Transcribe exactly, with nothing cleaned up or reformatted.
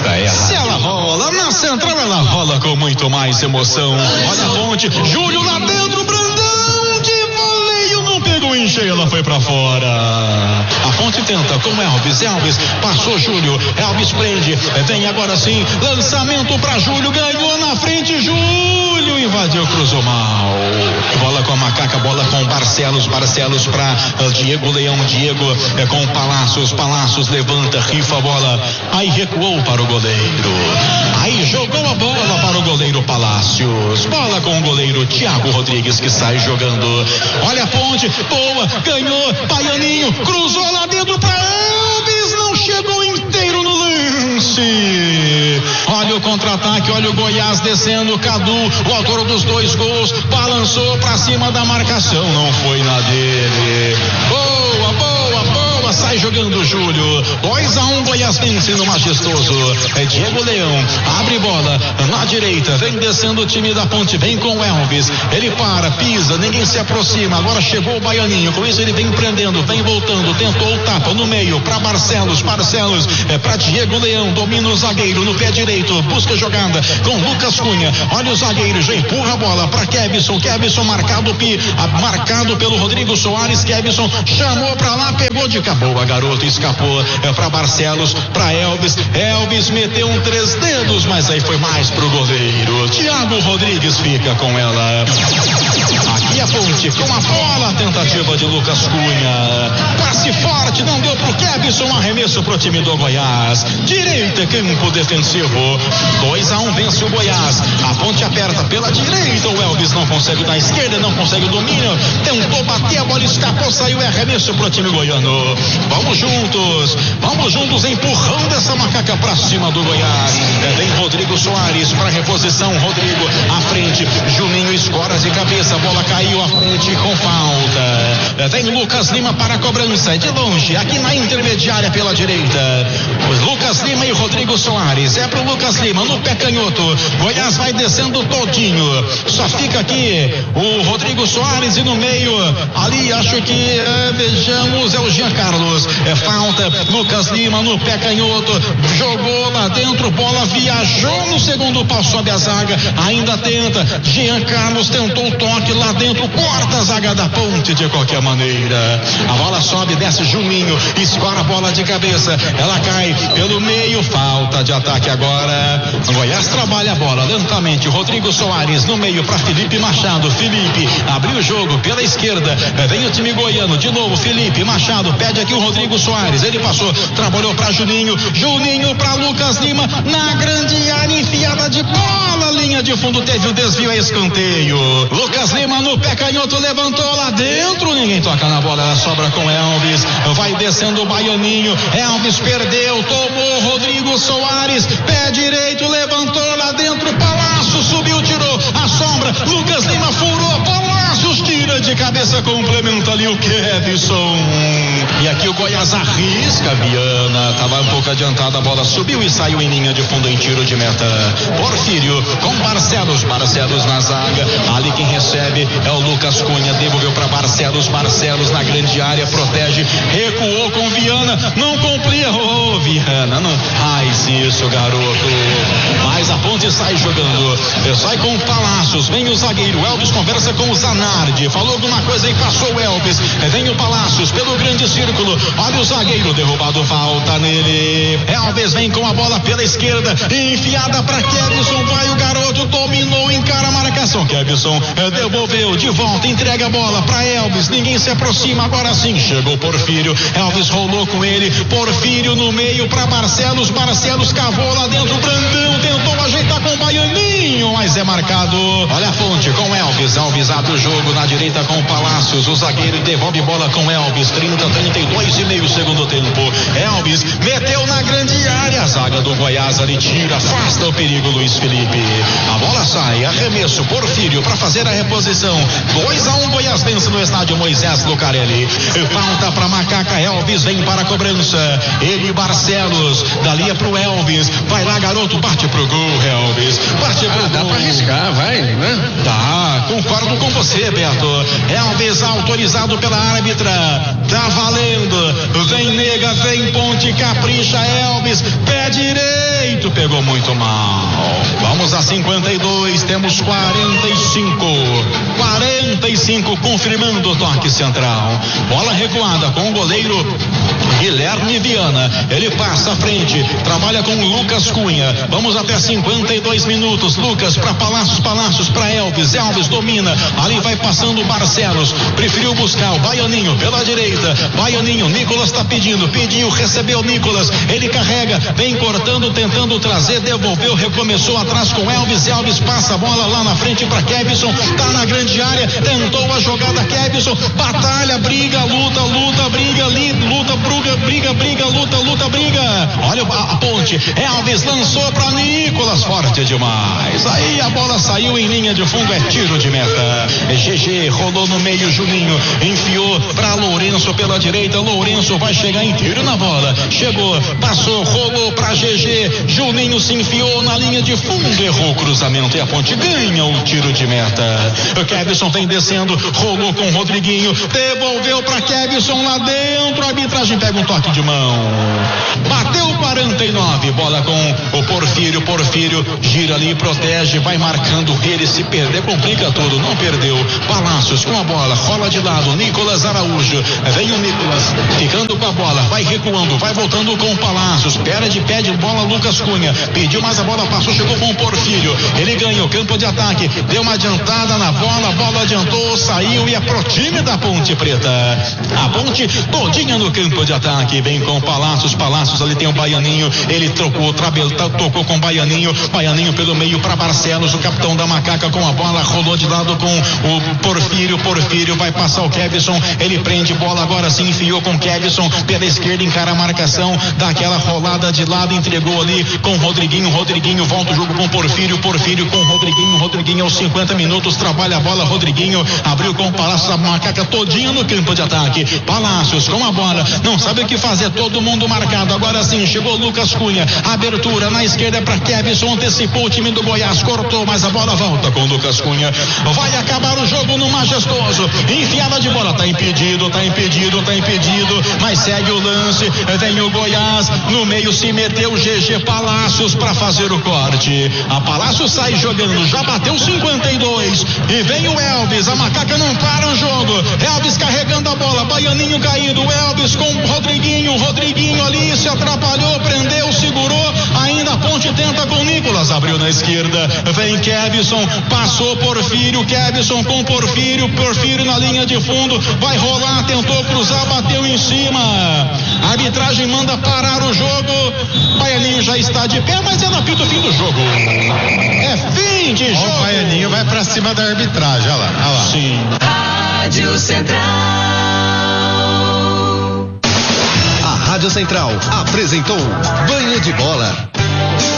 Tá errado. Se ela rola, na central ela rola com muito mais emoção. Olha a ponte, Júlio lá dentro, Brandão de voleio, não pegou em cheio, ela foi pra fora. A ponte tenta com Elvis, Elvis passou Júlio, Elvis prende, vem agora sim, lançamento pra Júlio, ganhou na frente, Júlio invadiu, cruzou mal. Bola com a Macaca, bola com Barcelos, Barcelos pra uh, Diego Leão, Diego é com Palácios, Palácios levanta, rifa a bola, aí recuou para o goleiro, aí jogou a bola para o goleiro Palácios, bola com o goleiro Thiago Rodrigues que sai jogando, olha a ponte, boa, ganhou, Baianinho, cruzou lá dentro pra Elvis, não chegou inteiro no lance, olha o contra-ataque, olha o Goiás descendo, Cadu, o autor dos dois gols, balançou pra cima da marcação, não foi na dele, boa, boa, boa, sai jogando o Júlio, dois a um, Goiás vence no majestoso, é Diego Leão, abre bola, na direita, vem descendo o time da ponte, vem com Elvis, ele para, pisa, ninguém se aproxima, agora chegou o Baianinho, com isso ele vem prendendo, vem voltando, tentou o tapa no meio, pra Barcelos, Barcelos, é pra Diego Leão, domina o zagueiro no pé direito, busca jogada com Lucas Cunha, olha o zagueiro, já empurra a bola pra Kevson, Kevson marcado, marcado pelo Rodrigo Soares, Kevson chamou pra lá, pegou de boa, garoto, escapou, é pra Barcelos, pra Elvis, Elvis meteu um três dedos, mas aí foi mais pro goleiro, Thiago Rodrigues fica com ela, aqui a ponte, com a bola, tentativa de Lucas Cunha, passe forte, não deu pro Kevson, arremesso pro time do Goiás, direita, campo defensivo, dois a um, vence o Goiás, a ponte aperta pela direita, o Elvis não consegue da esquerda, não consegue o domínio, tentou bater, a bola escapou, saiu, é arremesso pro time goiano, vamos juntos, vamos juntos, empurrando essa Macaca pra cima do Goiás, é, vem Rodrigo Soares pra reposição, Rodrigo, à frente, Juninho escora de cabeça, a bola caiu à frente com falta, é, vem Lucas Lima para a cobrança, de longe, aqui na intermediária pela direita, Lucas Lima e Rodrigo Soares, é pro Lucas Lima, no pé canhoto, Goiás vai descendo todinho, só fica aqui o Rodrigo Soares e no meio, ali acho que, é, vejamos, é o Jean Carlos, é falta, Lucas Lima no pé canhoto, jogou lá dentro, bola viajou no segundo pau, sobe a zaga, ainda tenta, Jean Carlos tentou o toque lá dentro, corta a zaga da ponte de qualquer maneira, a bola sobe, desce Juninho, escora a bola de cabeça, ela cai pelo meio, falta de ataque agora, Goiás trabalha a bola lentamente, Rodrigo Soares no meio para Felipe Machado, Felipe abriu o jogo pela esquerda, vem o time goiano, de novo Felipe Machado, pede aqui o Rodrigo Soares, ele passou, trabalhou para Juninho, Juninho para Lucas Lima, na grande área, enfiada de bola, linha de fundo, teve o desvio, a escanteio, Lucas Lima no pé canhoto, levantou lá dentro, ninguém toca na bola, ela sobra com Elvis, vai descendo o Baianinho, Elvis perdeu, tomou Rodrigo Soares, pé direito, levantou lá dentro, Palácio subiu, tirou a sombra, Lucas Lima furou, Palácios tira de cabeça, complementa ali o Kevson, e aqui o Goiás arrisca, Viana, tava um pouco adiantada, a bola subiu e saiu em linha de fundo em tiro de meta, Porfírio com Barcelos, Barcelos na zaga, ali quem recebe é o Lucas Cunha, devolveu para Barcelos, Barcelos na grande área, protege, recuou com Viana, não cumpria, ô oh, Viana, não faz isso, garoto, mas a ponte sai jogando, sai com Palácios, vem o zagueiro, Elvis conversa com o Zanardi, falou alguma coisa e passou o Elvis, vem o Palácios pelo grande círculo, olha o zagueiro, derrubado, falta nele, Elvis vem com a bola pela esquerda, enfiada para Kevson, vai o garoto, dominou, encara a marcação, Kevson devolveu de volta, entrega a bola para Elvis, ninguém se aproxima, agora sim, chegou Porfírio, Elvis rolou com ele, Porfírio no meio para Barcelos, Barcelos cavou lá dentro, Brandão tentou ajeitar com o Baianinho, mas é marcado, olha a fonte com Elvis, Elvis abre o jogo na direita com Palácios, o zagueiro devolve bola com Elvis, trinta, trinta e dois e meio segundo tempo, Elvis meteu na grande área, a zaga do Goiás ali tira, afasta o perigo, Luiz Felipe, a bola sai, arremesso, Porfírio para fazer a reposição, dois a um, Goiás vence no estádio Moisés Lucarelli, falta para Macaca, Elvis vem para a cobrança, ele Barcelos, dali é pro Elvis, vai lá garoto, bate pro gol, Elvis, bate pro ah, gol, dá pra arriscar, vai, né? Tá, concordo com você, Beto, Elvis autorizado pela árbitra, tá valendo, vem nega, vem ponte, capricha, Elvis, pé direito, pegou muito mal. Vamos a cinquenta e dois, temos quarenta e cinco. quarenta e cinco, confirmando o toque central. Bola recuada com o goleiro Guilherme Viana. Ele passa à frente, trabalha com o Lucas Cunha. Vamos até cinquenta e dois minutos. Lucas para Palácios, Palácios para Elvis. Elvis domina. Ali vai passando o Barcelos. Preferiu buscar o Baianinho pela direita. Baianinho, Nicolas está pedindo. Pediu, recebeu Nicolas. Ele carrega, vem cortando, tentando trazer, devolveu, recomeçou atrás com Elvis. Elvis passa a bola lá na frente para Kevson. Tá na grande área, tentou a jogada Kevson. Batalha, briga, luta, luta, briga, li, luta, bruga, briga, briga, luta, luta, briga. Olha a, a ponte. Elvis lançou para Nicolas, forte demais. Aí a bola saiu em linha de fundo, é tiro de meta. G G rolou no meio, Juninho enfiou para Lourenço pela direita. Lourenço vai chegar inteiro na bola. Chegou, passou, rolou para G G. Juninho se enfiou na linha de fundo, errou o cruzamento e a ponte ganha o tiro de meta. O Kevson vem descendo, rolou com o Rodriguinho, devolveu para Kevson lá dentro. A arbitragem pega um toque de mão. Bateu quarenta e nove, bola com o Porfírio. Porfírio gira ali, protege, vai marcando ele. Se perder, complica tudo. Não perdeu. Palácios com a bola, rola de lado. Nicolas Araújo. Vem o Nicolas ficando com a bola, vai recuando, vai voltando com o Palácios. Perde, pede bola Lucas Cunha. Pediu mais a bola, passou, chegou com o Porfírio. Ele ganha o campo de ataque. Deu uma adiantada na bola, a bola adiantou, saiu e é pro time da Ponte Preta. A Ponte todinha no campo de ataque. Vem com o Palácios. Palácios ali tem o Baianinho. Ele trocou, trabel, tocou com o Baianinho. Baianinho pelo meio para Barcelos. O capitão da Macaca com a bola, rolou de lado com o Porfírio. Porfírio vai passar o Kevson. Ele prende bola, agora sim enfiou com o Kevson. Pela esquerda encara a marcação. Dá aquela rolada de lado, entregou ali com o Rodriguinho. Rodriguinho volta o jogo com o Porfírio. Porfírio com o Rodriguinho. Rodriguinho aos cinquenta minutos. Trabalha a bola. Rodriguinho abriu com o Palácios. A Macaca todinha no campo de ataque. Palácios com a bola. Não sabe o que fazer. Todo mundo marcado. Agora sim chegou Lucas Cunha. Abertura na esquerda para Kevson. Antecipou o time do Goiás. Cortou, mas a bola volta com o Lucas Cunha. Vai acabar o jogo no Majestoso. Enfiada de bola. Tá impedido, tá impedido, tá impedido. Mas segue o lance. Vem o Goiás. No meio se meteu o G G Palácios para fazer o corte. A Palácios sai jogando. Já bateu cinquenta e dois. E vem o Elvis. A Macaca não para o jogo. Elvis carregando a bola. Baianinho caído. Elvis com o Rodriguinho. Rodriguinho ali se atrapalhou. Prendeu, segurou. Ainda a Ponte tenta com o Nicolas. Abriu na esquerda. Vem Kevson. Passou Porfírio. Kevson com Porfírio. Porfírio na linha de fundo. Vai rolar. Tentou cruzar. Bateu em cima. A arbitragem manda parar o jogo. Baianinho já está de pé, mas é no apito fim do jogo. É fim de jogo. O Baianinho vai pra cima da arbitragem. Olha lá. Olha lá. Sim. Rádio Central. A Rádio Central apresentou Banho de Bola.